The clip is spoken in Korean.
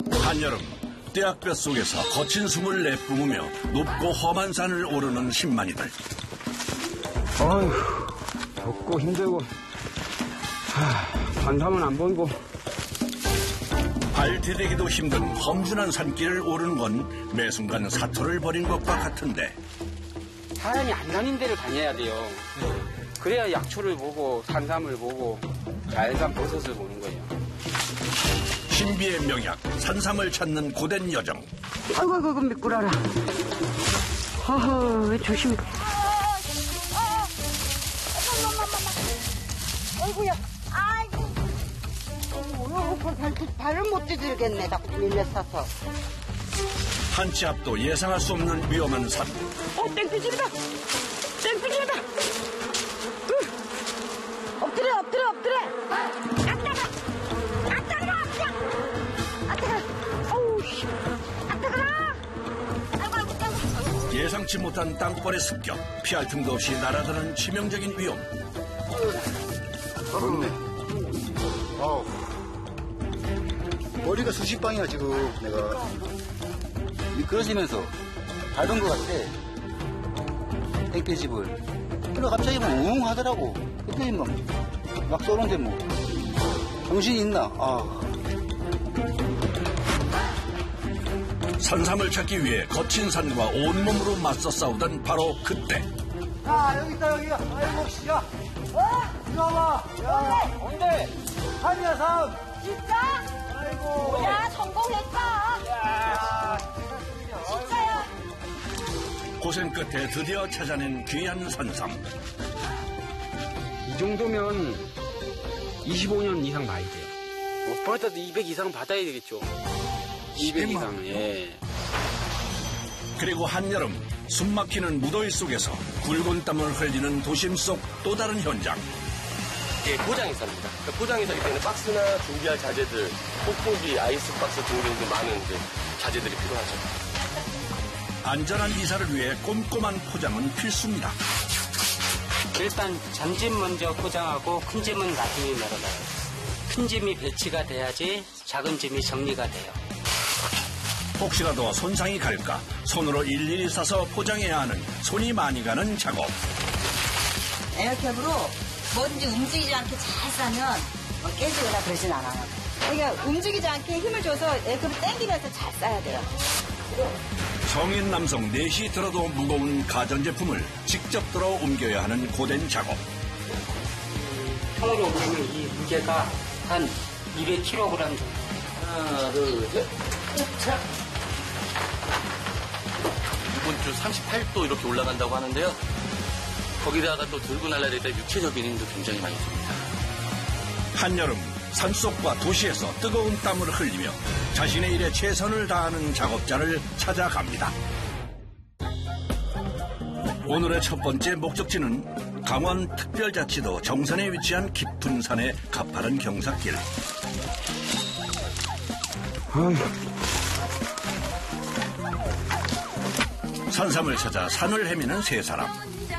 한여름 떼약볕 속에서 거친 숨을 내뿜으며 높고 험한 산을 오르는 신만이들. 어휴, 덥고 힘들고 반삼은 안 보이고. 발 디디기도 힘든 험준한 산길을 오르는 건 매순간 사토를 벌인 것과 같은데 사람이 안 다닌 데를 다녀야 돼요. 그래야 약초를 보고 산삼을 보고 자연산 버섯을 보는 거예요. 신비의 명약 산삼을 찾는 고된 여정. 아이고 미꾸라라. 허허 조심해. 아이고야. 아이고. 발을 못 디딜겠네. 나 밀려서서. 한 치 앞도 예상할 수 없는 위험한 산. 땡볕집이다. 땡볕집이다. 엎드려. 예상치 못한 땅벌의 습격, 피할 틈도 없이 날아드는 치명적인 위험. 그렇네. 머리가 수십 방이야 지금 내가. 미끄러지면서 밟은 것 같아. 땡볕집을. 그래 갑자기 막 우웅 하더라고. 그때 막 쏘는데 뭐 정신이 있나? 산삼을 찾기 위해 거친 산과 온몸으로 맞서 싸우던 바로 그때. 야 여기 있다 여기가. 아이고 씨야. 이리 와봐. 야 뭔데? 산이야 산. 진짜? 아이고. 뭐야, 성공했다. 진짜야. 고생 끝에 드디어 찾아낸 귀한 산삼. 이 정도면 25년 이상 봐야 돼요. 못 받아도 200 이상 받아야 되겠죠. 200 이상, 예. 그리고 한여름 숨막히는 무더위 속에서 굵은 땀을 흘리는 도심 속 또 다른 현장. 예, 포장이사입니다. 포장이사기 때문에 박스나 준비할 자재들, 뽁뽁이, 아이스박스 등등 많은 자재들이 필요하죠. 안전한 이사를 위해 꼼꼼한 포장은 필수입니다. 일단 잔짐 먼저 포장하고 큰 짐은 나중에 내려가요. 큰 짐이 배치가 돼야지 작은 짐이 정리가 돼요. 혹시라도 손상이 갈까 손으로 일일이 싸서 포장해야 하는 손이 많이 가는 작업. 에어캡으로 뭐든지 움직이지 않게 잘 싸면 깨지거나 그러진 않아요. 그러니까 움직이지 않게 힘을 줘서 에어캡을 당기면서 잘 싸야 돼요. 성인 남성 넷이 들어도 무거운 가전제품을 직접 들어 옮겨야 하는 고된 작업. 통으로 보면 이 무게가 한 200kg 정도. 하나, 둘, 셋. 자. 이번 주 38도 이렇게 올라간다고 하는데요. 거기다가 또 들고 날라야 될 때 육체적인 힘도 굉장히 많이 듭니다. 한여름 산속과 도시에서 뜨거운 땀을 흘리며 자신의 일에 최선을 다하는 작업자를 찾아갑니다. 오늘의 첫 번째 목적지는 강원특별자치도 정선에 위치한 깊은 산의 가파른 경사길. 산삼을 찾아 산을 헤매는 세 사람.